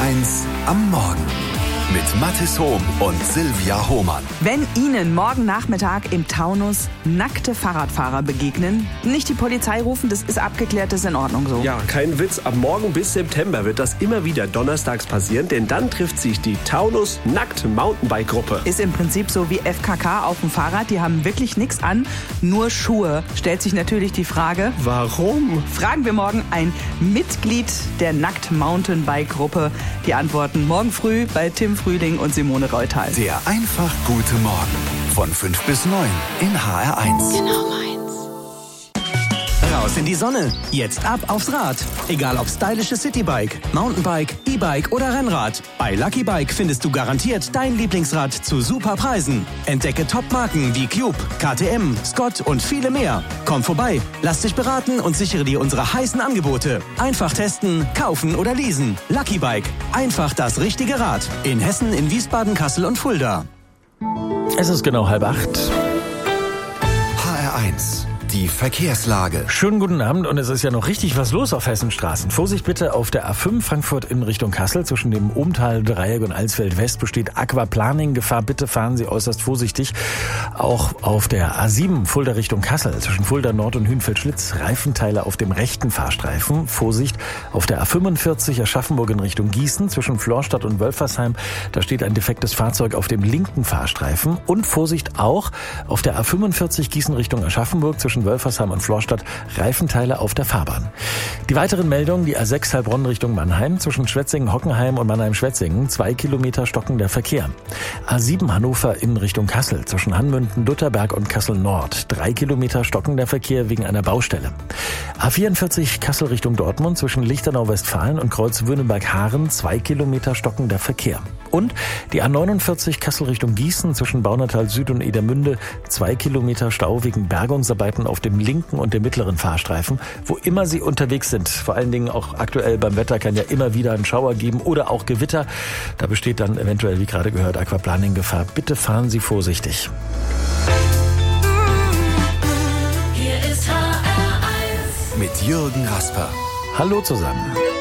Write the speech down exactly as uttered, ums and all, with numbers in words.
eins am Morgen mit Mathis Hohm und Silvia Hohmann. Wenn Ihnen morgen Nachmittag im Taunus nackte Fahrradfahrer begegnen, nicht die Polizei rufen, das ist abgeklärt, das ist in Ordnung so. Ja, kein Witz. Ab morgen bis September wird das immer wieder donnerstags passieren, denn dann trifft sich die Taunus Nackt Mountainbike Gruppe. Ist im Prinzip so wie F K K auf dem Fahrrad, die haben wirklich nichts an, nur Schuhe. Stellt sich natürlich die Frage, Warum? fragen wir morgen ein Mitglied der Nackt Mountainbike Gruppe. Die Antworten morgen früh bei Tim Frühling und Simone Reutal. Der einfach gute Morgen von fünf bis neun in H R eins. Genau meins. Raus in die Sonne. Jetzt ab aufs Rad. Egal ob stylische Citybike, Mountainbike, E-Bike oder Rennrad. Bei Lucky Bike findest du garantiert dein Lieblingsrad zu super Preisen. Entdecke Top-Marken wie Cube, K T M, Scott und viele mehr. Komm vorbei, lass dich beraten und sichere dir unsere heißen Angebote. Einfach testen, kaufen oder leasen. Lucky Bike. Einfach das richtige Rad. In Hessen, in Wiesbaden, Kassel und Fulda. Es ist genau halb acht. H R eins. Die Verkehrslage. Schönen guten Abend und es ist ja noch richtig was los auf Hessenstraßen. Vorsicht bitte auf der A fünf Frankfurt in Richtung Kassel. Zwischen dem Ohmtal-Dreieck und Alsfeld West besteht Aquaplaning-Gefahr. Bitte fahren Sie äußerst vorsichtig. Auch auf der A sieben Fulda Richtung Kassel. Zwischen Fulda Nord und Hünfeld-Schlitz Reifenteile auf dem rechten Fahrstreifen. Vorsicht auf der A fünfundvierzig Aschaffenburg in Richtung Gießen. Zwischen Florstadt und Wölfersheim. Da steht ein defektes Fahrzeug auf dem linken Fahrstreifen. Und Vorsicht auch auf der A fünfundvierzig Gießen Richtung Aschaffenburg. Zwischen Wölfersheim und Florstadt Reifenteile auf der Fahrbahn. Die weiteren Meldungen, die A sechs Heilbronn Richtung Mannheim, zwischen Schwetzingen-Hockenheim und Mannheim-Schwetzingen, zwei Kilometer stockender Verkehr. A sieben Hannover in Richtung Kassel, zwischen Hanmünden, Dutterberg und Kassel Nord, drei Kilometer stockender Verkehr wegen einer Baustelle. A vierundvierzig Kassel Richtung Dortmund, zwischen Lichtenau-Westfalen und Kreuz-Wöhneberg-Haaren, zwei Kilometer stockender Verkehr. Und die A neunundvierzig Kassel Richtung Gießen, zwischen Baunatal Süd und Edermünde, zwei Kilometer Stau wegen Bergungsarbeiten auf dem linken und dem mittleren Fahrstreifen, wo immer Sie unterwegs sind. Vor allen Dingen auch aktuell beim Wetter kann ja immer wieder ein Schauer geben oder auch Gewitter. Da besteht dann eventuell, wie gerade gehört, Aquaplaning-Gefahr. Bitte fahren Sie vorsichtig. Hier ist H R eins. Mit Jürgen Rasper. Hallo zusammen.